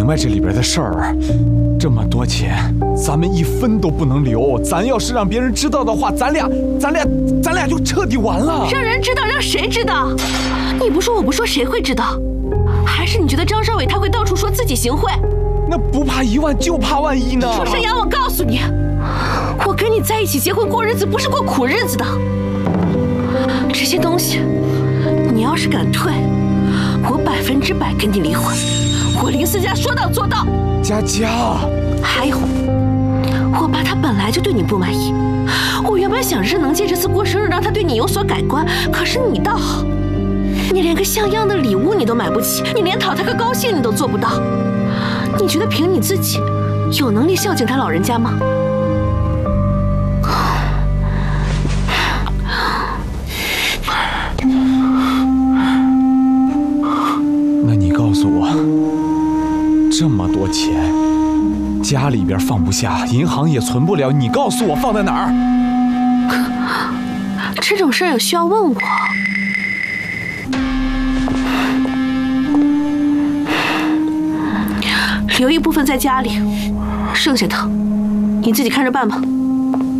明白这里边的事儿。这么多钱，咱们一分都不能留。咱要是让别人知道的话，咱俩就彻底完了。 让人知道，让谁知道？你不说我不说，谁会知道？还是你觉得张少伟他会到处说自己行贿？ 那不怕1万就怕万一呢。 楚生阳，我告诉你，我跟你在一起结婚过日子，不是过苦日子的。这些东西，你要是敢退，我100%跟你离婚。我林思佳说到做到。 佳佳， 还有，我爸他本来就对你不满意。我原本想着能借这次过生日让他对你有所改观，可是你倒好，你连个像样的礼物你都买不起，你连讨他个高兴你都做不到。你觉得凭你自己有能力孝敬他老人家吗？ 那你告诉我，这么多钱，家里边放不下，银行也存不了，你告诉我放在哪儿？ 这种事儿有需要问我？留一部分在家里，剩下的你自己看着办吧。